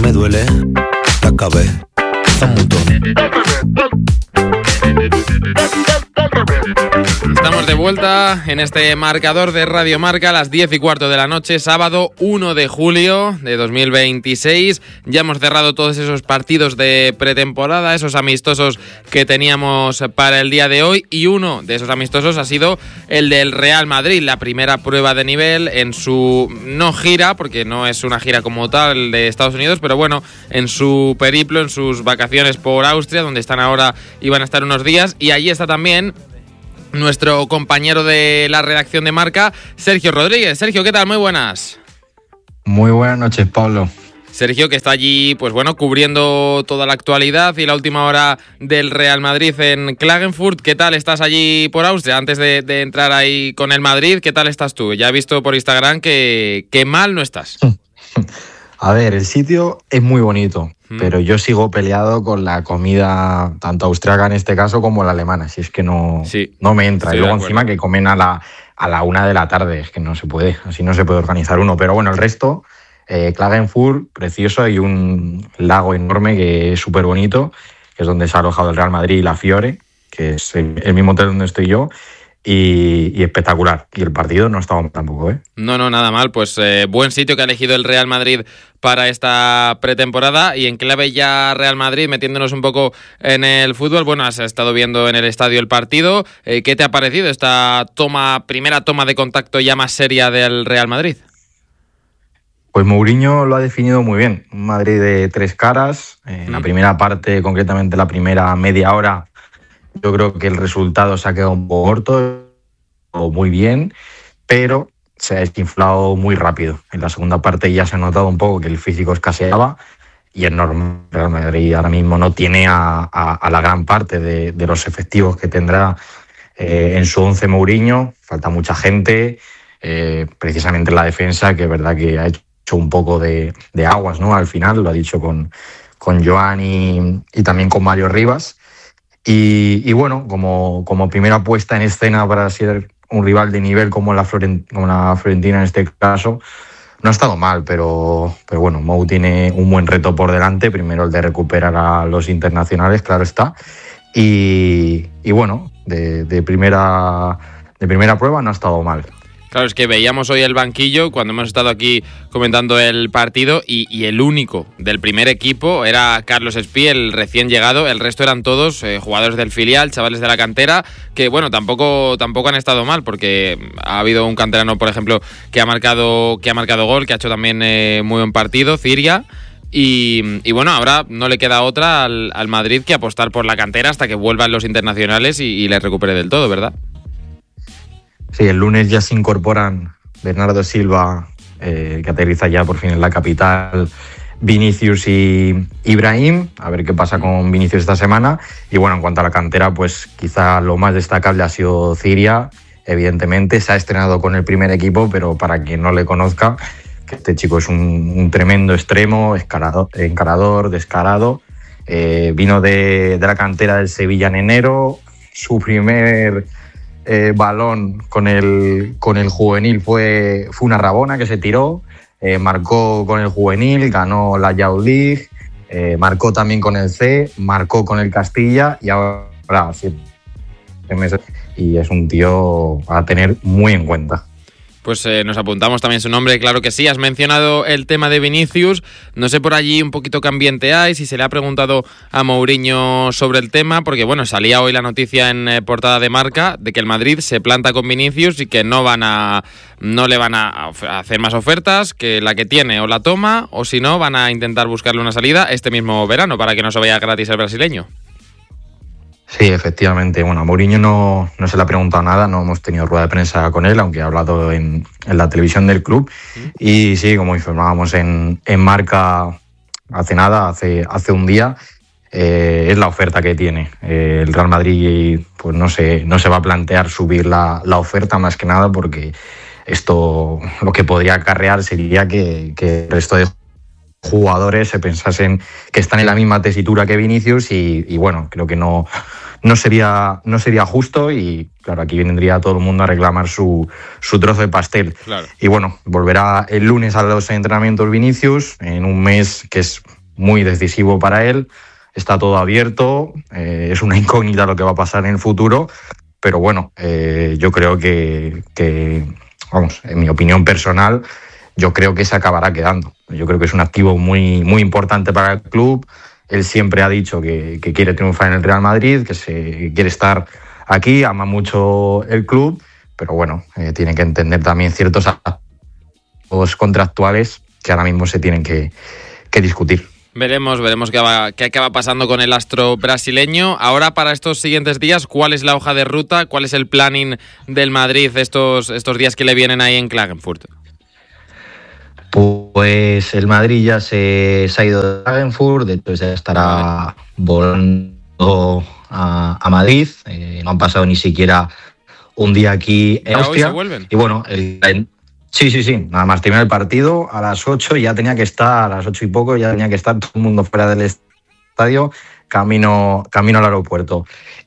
me duele la cabeza un montón. Estamos de vuelta en este marcador de Radio Marca a las 10:15 de la noche, sábado 1 de julio de 2026. Ya hemos cerrado todos esos partidos de pretemporada, esos amistosos que teníamos para el día de hoy, y uno de esos amistosos ha sido el del Real Madrid, la primera prueba de nivel en su no gira, porque no es una gira como tal de Estados Unidos, pero bueno, en su periplo, en sus vacaciones por Austria, donde están ahora y van a estar unos días, y allí está también nuestro compañero de la redacción de Marca, Sergio Rodríguez. Sergio, ¿qué tal? Muy buenas. Muy buenas noches, Pablo. Sergio, que está allí, pues bueno, cubriendo toda la actualidad y la última hora del Real Madrid en Klagenfurt. ¿Qué tal estás allí por Austria? Antes de entrar ahí con el Madrid, ¿qué tal estás tú? Ya he visto por Instagram que mal no estás. A ver, el sitio es muy bonito, pero yo sigo peleado con la comida, tanto austriaca en este caso como la alemana. Si es que no me entra. Y luego encima que comen a la 1 de la tarde. Es que no se puede, así no se puede organizar uno. Pero bueno, el resto, Klagenfurt, precioso. Hay un lago enorme que es súper bonito, que es donde se ha alojado el Real Madrid y la Fiore, que es el mismo hotel donde estoy yo. Y espectacular. Y el partido no estaba mal tampoco, ¿eh? No, nada mal. Pues buen sitio que ha elegido el Real Madrid para esta pretemporada. Y en clave ya Real Madrid, metiéndonos un poco en el fútbol. Bueno, has estado viendo en el estadio el partido. ¿Qué te ha parecido esta primera toma de contacto ya más seria del Real Madrid? Pues Mourinho lo ha definido muy bien. Un Madrid de tres caras. En la primera parte, concretamente la primera media hora, yo creo que el resultado se ha quedado un poco corto, muy bien, pero se ha desinflado muy rápido. En la segunda parte ya se ha notado un poco que el físico escaseaba y es normal. Real Madrid ahora mismo no tiene a la gran parte de los efectivos que tendrá en su 11 Mourinho. Falta mucha gente, precisamente en la defensa, que es verdad que ha hecho un poco de aguas, ¿no? Al final, lo ha dicho con Joan y también con Mario Rivas. Y bueno, como primera puesta en escena para ser un rival de nivel como la Fiorentina en este caso, no ha estado mal, pero bueno, Mou tiene un buen reto por delante. Primero el de recuperar a los internacionales, claro está. Y bueno, de primera prueba no ha estado mal. Claro, es que veíamos hoy el banquillo cuando hemos estado aquí comentando el partido y el único del primer equipo era Carlos Espí, el recién llegado. El resto eran todos jugadores del filial, chavales de la cantera, que bueno, tampoco han estado mal, porque ha habido un canterano, por ejemplo, que ha marcado gol, que ha hecho también muy buen partido, Ciria. Y bueno, ahora no le queda otra al Madrid que apostar por la cantera hasta que vuelvan los internacionales y les recupere del todo, ¿verdad? Sí, el lunes ya se incorporan Bernardo Silva, que aterriza ya por fin en la capital, Vinicius y Ibrahim. A ver qué pasa con Vinicius esta semana. Y bueno, en cuanto a la cantera, pues quizá lo más destacable ha sido Ciria. Evidentemente se ha estrenado con el primer equipo, pero para quien no le conozca, que este chico es un tremendo extremo, encarador, descarado. Vino de la cantera del Sevilla en enero. Su primer balón con el juvenil fue una rabona que se tiró, marcó con el juvenil, ganó la Youth League, marcó también con el C, marcó con el Castilla y ahora 7 meses, y es un tío a tener muy en cuenta. Pues nos apuntamos también su nombre, claro que sí. Has mencionado el tema de Vinicius. No sé por allí un poquito qué ambiente hay, si se le ha preguntado a Mourinho sobre el tema, porque bueno, salía hoy la noticia en portada de Marca de que el Madrid se planta con Vinicius y que no le van a hacer más ofertas, que la que tiene o la toma, o si no, van a intentar buscarle una salida este mismo verano para que no se vaya gratis el brasileño. Sí, efectivamente. Bueno, a Mourinho no se le ha preguntado nada, no hemos tenido rueda de prensa con él, aunque ha hablado en la televisión del club. Y sí, como informábamos en Marca hace un día, es la oferta que tiene. El Real Madrid pues no se va a plantear subir la oferta, más que nada, porque esto lo que podría acarrear sería que el resto de jugadores se pensasen que están en la misma tesitura que Vinicius y bueno, creo que no no sería justo y, claro, aquí vendría todo el mundo a reclamar su trozo de pastel. Claro. Y bueno, volverá el lunes a los entrenamientos Vinicius, en un mes que es muy decisivo para él. Está todo abierto, es una incógnita lo que va a pasar en el futuro, pero bueno, yo creo que, vamos, en mi opinión personal, yo creo que se acabará quedando. Yo creo que es un activo muy, muy importante para el club. Él siempre ha dicho que quiere triunfar en el Real Madrid, que quiere estar aquí, ama mucho el club, pero bueno, tiene que entender también ciertos aspectos contractuales que ahora mismo se tienen que discutir. Veremos qué acaba pasando con el astro brasileño. Ahora, para estos siguientes días, ¿cuál es la hoja de ruta? ¿Cuál es el planning del Madrid estos días que le vienen ahí en Klagenfurt? Pues el Madrid ya se ha ido de Klagenfurt, entonces ya estará volando a Madrid. No han pasado ni siquiera un día aquí en Austria. ¿Hoy se vuelven? Y bueno, sí. Nada más terminar el partido a las 8 ya tenía que estar, a las 8 y poco ya tenía que estar todo el mundo fuera del estadio, camino al aeropuerto.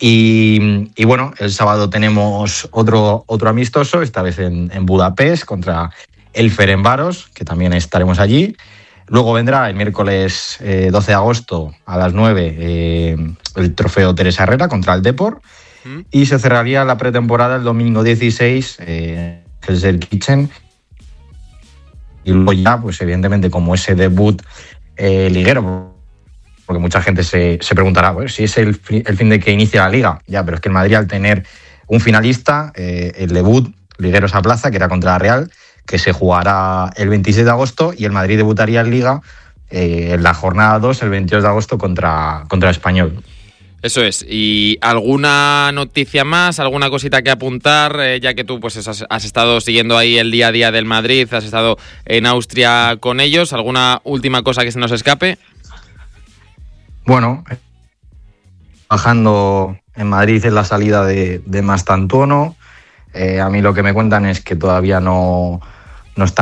Y bueno, el sábado tenemos otro amistoso, esta vez en Budapest, contra el Ferencváros, que también estaremos allí. Luego vendrá el miércoles 12 de agosto a las 9 el trofeo Teresa Herrera contra el Depor. Y se cerraría la pretemporada el domingo 16 Gelsenkirchen. Y luego ya, pues evidentemente, como ese debut liguero, porque mucha gente se preguntará, pues, si es el fin de que inicia la Liga. Ya, pero es que el Madrid, al tener un finalista, el debut liguero se aplaza, que era contra la Real, que se jugará el 26 de agosto, y el Madrid debutaría en Liga en la jornada 2, el 22 de agosto, contra el Español. Eso es. ¿Y alguna noticia más, alguna cosita que apuntar, ya que tú pues has estado siguiendo ahí el día a día del Madrid, has estado en Austria con ellos? ¿Alguna última cosa que se nos escape? Bueno, trabajando en Madrid en la salida de Mastantuono. A mí lo que me cuentan es que todavía no está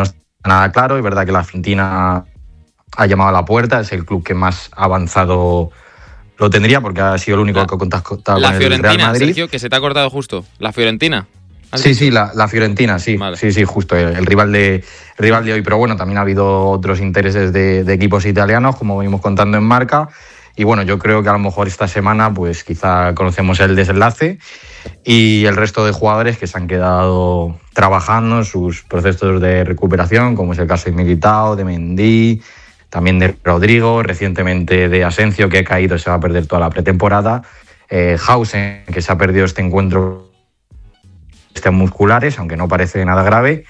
nada claro. Es verdad que la Fiorentina ha llamado a la puerta, es el club que más avanzado lo tendría, porque ha sido el único que ha contactado con el Real Madrid. Sergio, que se te ha cortado justo. ¿La Fiorentina? Sí, la Fiorentina, sí. Vale. Sí, justo, el rival de hoy. Pero bueno, también ha habido otros intereses de equipos italianos, como venimos contando en Marca. Y bueno, yo creo que a lo mejor esta semana, pues quizá conocemos el desenlace, y el resto de jugadores que se han quedado trabajando en sus procesos de recuperación, como es el caso de Militao, de Mendy, también de Rodrigo, recientemente de Asensio, que ha caído y se va a perder toda la pretemporada. Hausen, que se ha perdido este encuentro musculares, aunque no parece nada grave.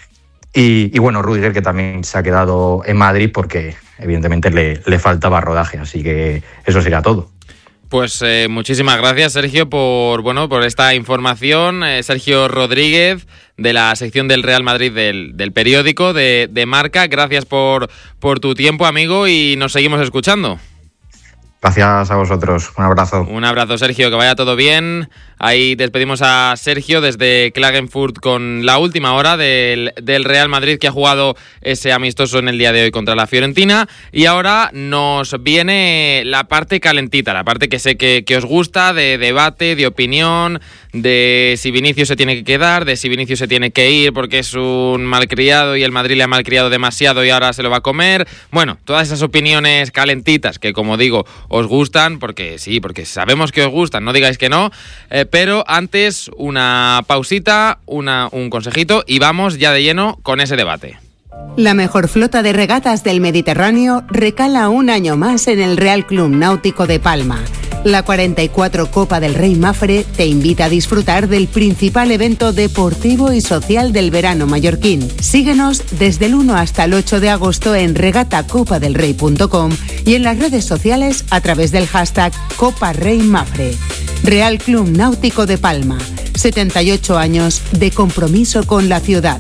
Y bueno, Rüdiger, que también se ha quedado en Madrid porque evidentemente le faltaba rodaje. Así que eso sería todo. Pues muchísimas gracias, Sergio, por esta información. Sergio Rodríguez, de la sección del Real Madrid del periódico de Marca. Gracias por tu tiempo, amigo, y nos seguimos escuchando. Gracias a vosotros. Un abrazo. Un abrazo, Sergio, que vaya todo bien. Ahí despedimos a Sergio desde Klagenfurt con la última hora del Real Madrid, que ha jugado ese amistoso en el día de hoy contra la Fiorentina. Y ahora nos viene la parte calentita, la parte que sé que os gusta, de debate, de opinión, de si Vinicius se tiene que quedar, de si Vinicius se tiene que ir porque es un malcriado y el Madrid le ha malcriado demasiado y ahora se lo va a comer. Bueno, todas esas opiniones calentitas que, como digo, os gustan, porque sí, porque sabemos que os gustan, no digáis que no, pero antes una pausita, un consejito y vamos ya de lleno con ese debate. La mejor flota de regatas del Mediterráneo recala un año más en el Real Club Náutico de Palma. La 44 Copa del Rey Mafre te invita a disfrutar del principal evento deportivo y social del verano mallorquín. Síguenos desde el 1 hasta el 8 de agosto en regatacopadelrey.com y en las redes sociales a través del hashtag Copa Rey Mafre. Real Club Náutico de Palma, 78 años de compromiso con la ciudad.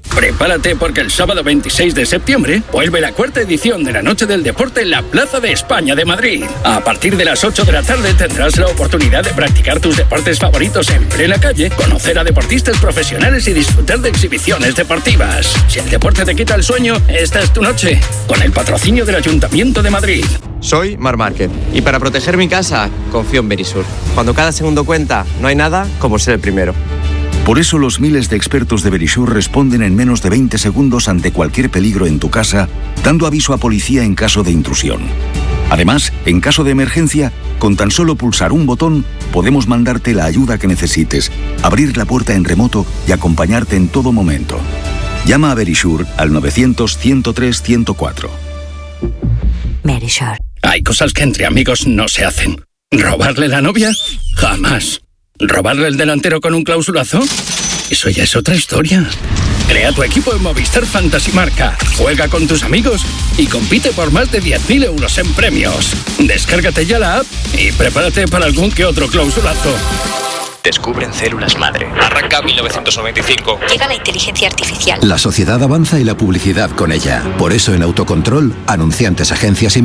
Prepárate porque el sábado 26 de septiembre vuelve la cuarta edición de la Noche del Deporte en la Plaza de España de Madrid. A partir de las 8 de la tarde tendrás la oportunidad de practicar tus deportes favoritos en plena calle, conocer a deportistas profesionales y disfrutar de exhibiciones deportivas. Si el deporte te quita el sueño, esta es tu noche, con el patrocinio del Ayuntamiento de Madrid. Soy Mar Márquez y para proteger mi casa confío en Verisur. Cuando cada segundo cuenta, no hay nada como ser el primero. Por eso los miles de expertos de Verisur responden en menos de 20 segundos ante cualquier peligro en tu casa, dando aviso a policía en caso de intrusión. Además, en caso de emergencia, con tan solo pulsar un botón, podemos mandarte la ayuda que necesites, abrir la puerta en remoto y acompañarte en todo momento. Llama a Verisur al 900-103-104. Verisur. Hay cosas que entre amigos no se hacen. ¿Robarle la novia? Jamás. ¿Robarle el delantero con un clausulazo? Eso ya es otra historia. Crea tu equipo en Movistar Fantasy Marca. Juega con tus amigos y compite por más de 10.000 euros en premios. Descárgate ya la app y prepárate para algún que otro clausulazo. Descubren células madre. Arranca 1995. Llega la inteligencia artificial. La sociedad avanza y la publicidad con ella. Por eso en Autocontrol, anunciantes, agencias y